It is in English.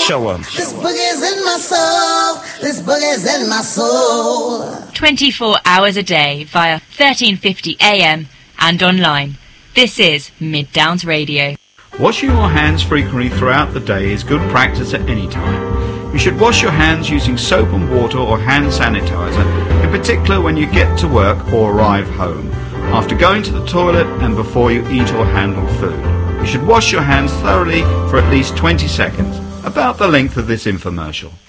Challenge. This boogie's in my soul. This boogie's in my soul. 24 hours a day via 1350 AM and online. This is Mid Downs Radio. Washing your hands frequently throughout the day is good practice at any time. You should wash your hands using soap and water or hand sanitizer, in particular when you get to work or arrive home, after going to the toilet and before you eat or handle food. You should wash your hands thoroughly for at least 20 seconds, about the length of this infomercial.